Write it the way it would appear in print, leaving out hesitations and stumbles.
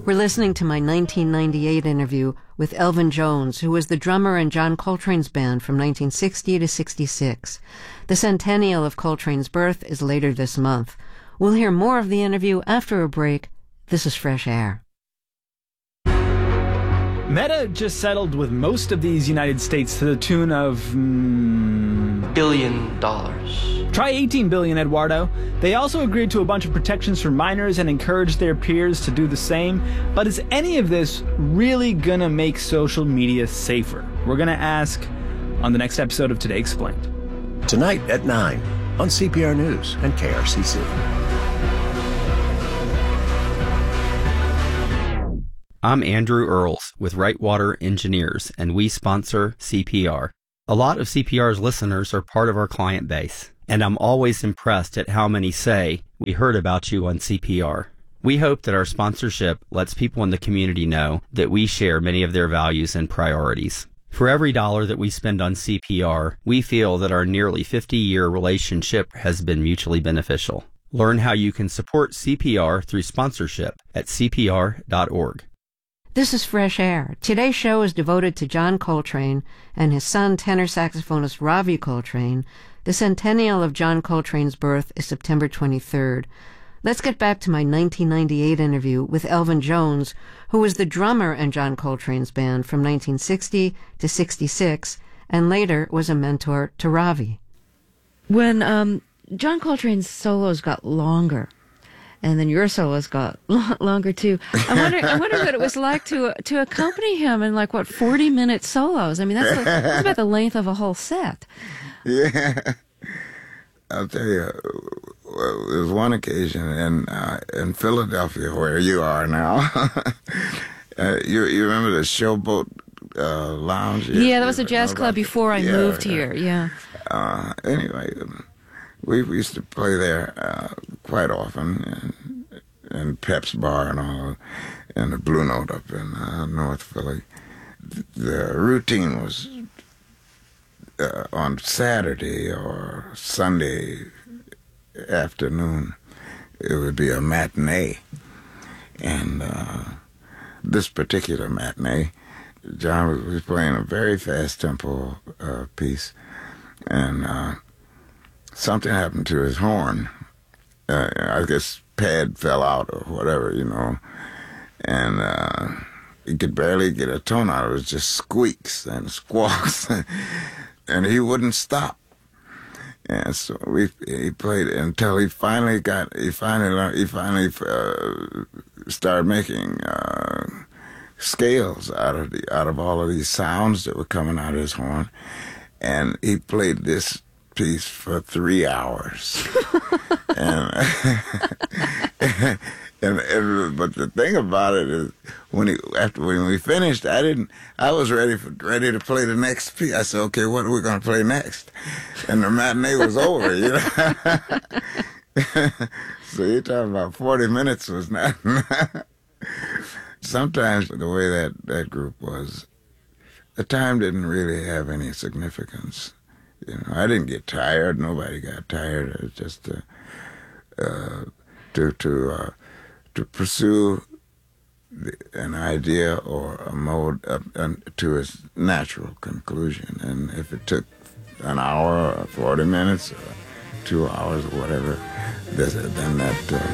We're listening to my 1998 interview with Elvin Jones, who was the drummer in John Coltrane's band from 1960 to 66. The centennial of Coltrane's birth is later this month. We'll hear more of the interview after a break. This is Fresh Air. Meta just settled with most of these United States to the tune of $1 billion. Try 18 billion, Eduardo. They also agreed to a bunch of protections for minors and encouraged their peers to do the same. But is any of this really gonna make social media safer? We're gonna ask on the next episode of Today Explained. Tonight at 9 on CPR News and KRCC. I'm Andrew Earls with Wrightwater Engineers, and we sponsor CPR. A lot of CPR's listeners are part of our client base, and I'm always impressed at how many say, "We heard about you on CPR." We hope that our sponsorship lets people in the community know that we share many of their values and priorities. For every dollar that we spend on CPR, we feel that our nearly 50-year relationship has been mutually beneficial. Learn how you can support CPR through sponsorship at cpr.org. This is Fresh Air. Today's show is devoted to John Coltrane and his son, tenor saxophonist Ravi Coltrane. The centennial of John Coltrane's birth is September 23rd. Let's get back to my 1998 interview with Elvin Jones, who was the drummer in John Coltrane's band from 1960 to 66, and later was a mentor to Ravi. When John Coltrane's solos got longer, and then your solos got longer too. I wonder what it was like to accompany him in 40-minute solos. I mean, that's about the length of a whole set. Yeah, I'll tell you. There was one occasion in Philadelphia where you are now. You remember the Showboat Lounge? Yeah, that was a jazz club before I moved here. Yeah. Anyway. We used to play there quite often, in Pep's Bar and all, and the Blue Note up in North Philly. The routine was on Saturday or Sunday afternoon, it would be a matinee. And this particular matinee, John was playing a very fast tempo piece, and something happened to his horn. I guess pad fell out or whatever, and he could barely get a tone out. It was just squeaks and squawks, and he wouldn't stop. And so he played until he finally started making scales out of all of these sounds that were coming out of his horn, and he played this piece for 3 hours. But the thing about it is, when we finished, I was ready to play the next piece. I said, okay, what are we going to play next? And the matinee was over, So you're talking about 40 minutes was not. Sometimes the way that group was, the time didn't really have any significance. I didn't get tired. Nobody got tired. It was just to pursue an idea or a mode to its natural conclusion. And if it took an hour or 40 minutes or 2 hours or whatever, then that